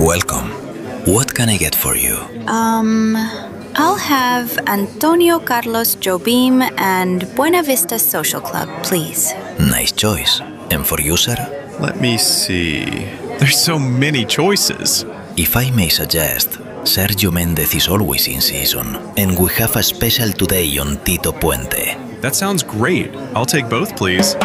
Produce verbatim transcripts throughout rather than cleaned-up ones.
Welcome. What can I get for you? Um, I'll have Antonio Carlos Jobim and Buena Vista Social Club, please. Nice choice. And for you, sir? Let me see. There's so many choices. If I may suggest, Sergio Mendez is always in season, and we have a special today on Tito Puente. That sounds great. I'll take both, please.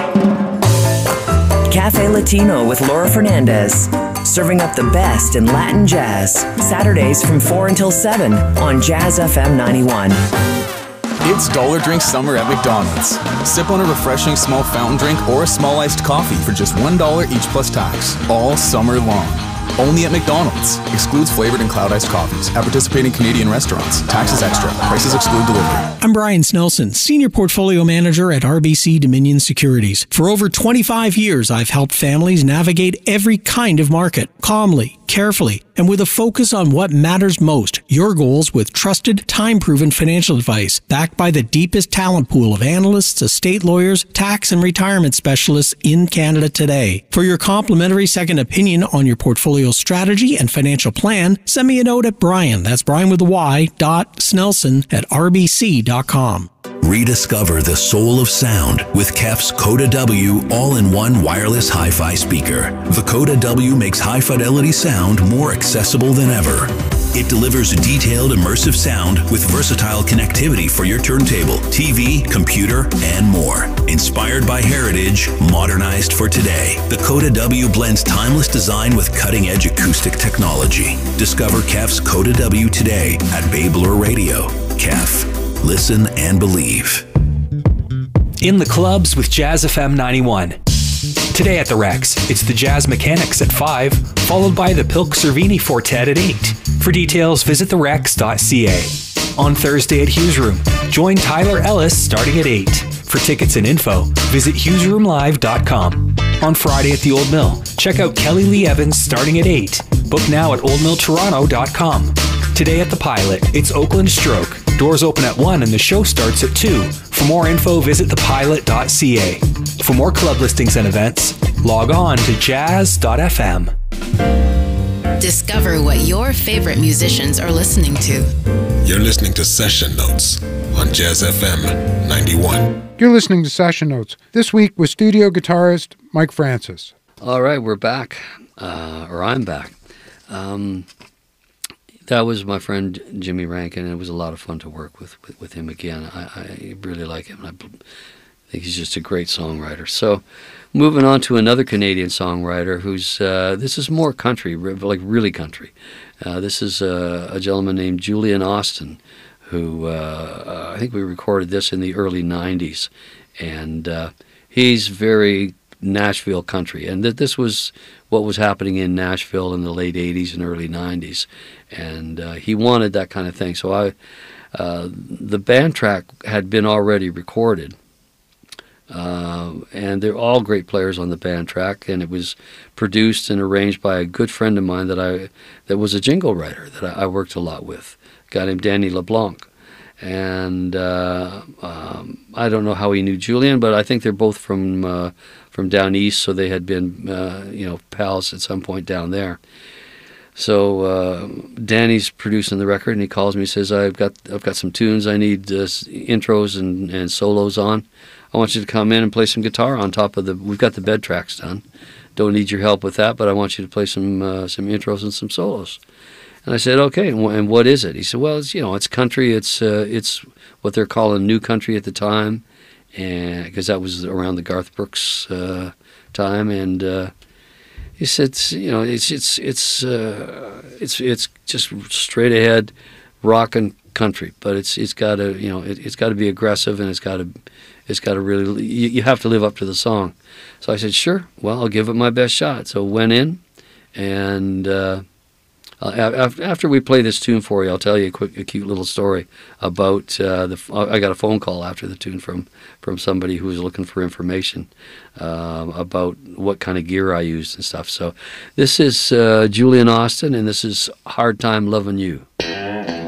Cafe Latino with Laura Fernandez. Serving up the best in Latin jazz. Saturdays from four until seven on Jazz F M ninety-one. It's Dollar Drink Summer at McDonald's. Sip on a refreshing small fountain drink or a small iced coffee for just one dollar each plus tax. All summer long. Only at McDonald's. Excludes flavored and cloud iced coffees. At participating Canadian restaurants. Taxes extra. Prices exclude delivery. I'm Brian Snelson, Senior Portfolio Manager at R B C Dominion Securities. For over twenty-five years, I've helped families navigate every kind of market, calmly, carefully, and with a focus on what matters most, your goals with trusted, time-proven financial advice, backed by the deepest talent pool of analysts, estate lawyers, tax and retirement specialists in Canada today. For your complimentary second opinion on your portfolio strategy and financial plan, send me a note at Brian, that's Brian with a Y, dot Snelson at R B C dot com. Rediscover the soul of sound with K E F's Coda W all-in-one wireless hi-fi speaker. The Coda W makes high-fidelity sound more accessible than ever. It delivers detailed, immersive sound with versatile connectivity for your turntable, T V, computer, and more. Inspired by heritage, modernized for today, the Coda W blends timeless design with cutting-edge acoustic technology. Discover K E F's Coda W today at Bay Blur Radio. K E F. Listen and believe. In the clubs with Jazz F M ninety-one. Today at the Rex, it's the Jazz Mechanics at five, followed by the Pilk Cervini Fortet at eight. For details, visit the rex dot c a. On Thursday at Hughes Room, join Tyler Ellis starting at eight. For tickets and info, visit hughes room live dot com. On Friday at the Old Mill, check out Kelly Lee Evans starting at eight. Book now at old mill toronto dot com. Today at the Pilot, it's Oakland Stroke. Doors open at one and the show starts at two. For more info, visit the pilot dot c a. For more club listings and events, log on to jazz dot f m. Discover what your favorite musicians are listening to. You're listening to Session Notes on Jazz F M ninety-one. You're listening to Session Notes. This week with studio guitarist Mike Francis. All right, we're back. Uh, or I'm back. Um... That was my friend Jimmy Rankin, and it was a lot of fun to work with with, with him again. I, I really like him. I think he's just a great songwriter. So, moving on to another Canadian songwriter who's, uh, this is more country, like really country. Uh, this is uh, a gentleman named Julian Austin, who uh, I think we recorded this in the early nineties. And uh, he's very Nashville country. And th- this was what was happening in Nashville in the late eighties and early nineties. And uh, he wanted that kind of thing. So I, uh, the band track had been already recorded. Uh, and they're all great players on the band track. And it was produced and arranged by a good friend of mine that I that was a jingle writer that I, I worked a lot with, a guy named Danny LeBlanc. And uh, um, I don't know how he knew Julian, but I think they're both from uh, from down east, so they had been uh, you know pals at some point down there. So uh, Danny's producing the record, and he calls me and says, "I've got I've got some tunes I need uh, intros and, and solos on. I want you to come in and play some guitar on top of the. We've got the bed tracks done. Don't need your help with that, but I want you to play some uh, some intros and some solos." And I said, "Okay, and, w- and what is it?" He said, "Well, it's you know, it's country. It's uh, it's what they're calling new country at the time, and because that was around the Garth Brooks uh, time." And uh, he said, "You know, it's it's it's uh, it's it's just straight ahead rock and country, but it's it's got to you know it, it's got to be aggressive, and it's got to it's got to really you, you have to live up to the song." So I said, "Sure. Well, I'll give it my best shot." So went in, and. Uh, Uh, after we play this tune for you, I'll tell you a quick, a cute little story about uh, the. I got a phone call after the tune from from somebody who was looking for information um, about what kind of gear I used and stuff. So, this is uh, Julian Austin, and this is "Hard Time Loving You."